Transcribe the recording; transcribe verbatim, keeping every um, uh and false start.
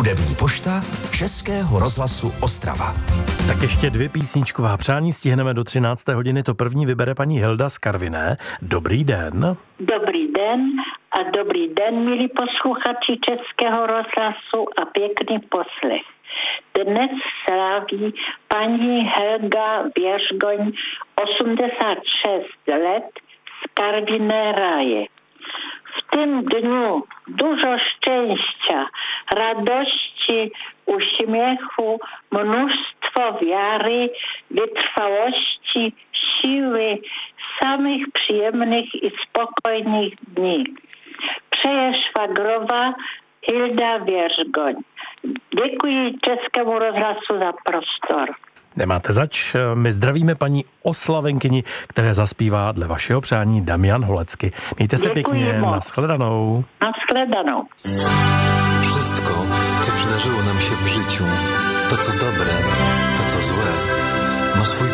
Hudební pošta Českého rozhlasu Ostrava. Tak ještě dvě písničková přání stihneme do třinácté hodiny. To první vybere paní Hilda z Karviné. Dobrý den. Dobrý den a dobrý den, milí posluchači Českého rozhlasu a pěkný poslech. Dnes sláví paní Helga Věřgoň osmdesát šest let z Karviné ráje. V tym dniu dużo szczęścia, radości, uśmiechu, mnóstwo wiary, wytrwałości, siły, samych przyjemnych i spokojnych dni. Přeje švagrova Hilda Věřgoň. Děkuji Českému rozhlasu za prostor. Nemáte zač, my zdravíme paní oslavenkyni, které zaspívá dle vašeho přání Damian Holecky. Mějte se Děkuji pěkně, moc. nashledanou. Nashledanou. Wszystko, co przydarzyło nam się w życiu, to co dobre, to co złe, ma swój